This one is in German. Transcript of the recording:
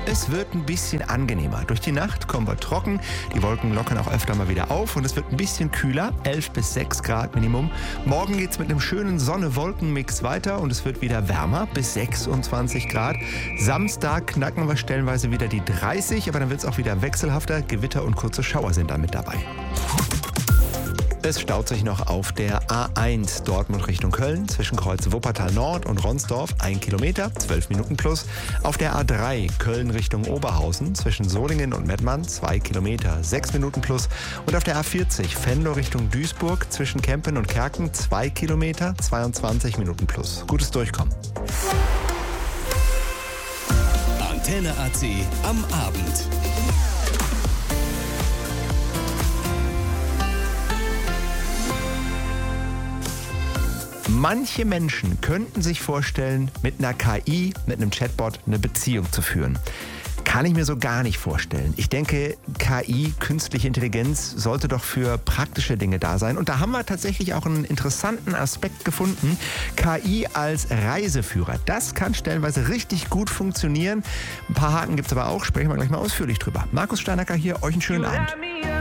Es wird ein bisschen angenehmer. Durch die Nacht kommen wir trocken, die Wolken lockern auch öfter mal wieder auf und es wird ein bisschen kühler, 11 bis 6 Grad Minimum. Morgen geht's mit einem schönen Sonne-Wolken-Mix weiter und es wird wieder wärmer, bis 26 Grad. Samstag knacken wir stellenweise wieder die 30, aber dann wird es auch wieder wechselhafter. Gewitter und kurze Schauer sind dann mit dabei. Es staut sich noch auf der A1 Dortmund Richtung Köln zwischen Kreuz Wuppertal Nord und Ronsdorf 1 Kilometer, 12 Minuten plus. Auf der A3 Köln Richtung Oberhausen zwischen Solingen und Mettmann 2 Kilometer, 6 Minuten plus. Und auf der A40 Venlo Richtung Duisburg zwischen Kempen und Kerken 2 Kilometer, 22 Minuten plus. Gutes Durchkommen. Antenne AC am Abend. Manche Menschen könnten sich vorstellen, mit einer KI, mit einem Chatbot eine Beziehung zu führen. Kann ich mir so gar nicht vorstellen. Ich denke, KI, künstliche Intelligenz, sollte doch für praktische Dinge da sein. Und da haben wir tatsächlich auch einen interessanten Aspekt gefunden. KI als Reiseführer. Das kann stellenweise richtig gut funktionieren. Ein paar Haken gibt es aber auch. Sprechen wir gleich mal ausführlich drüber. Markus Steinacker hier, euch einen schönen Abend.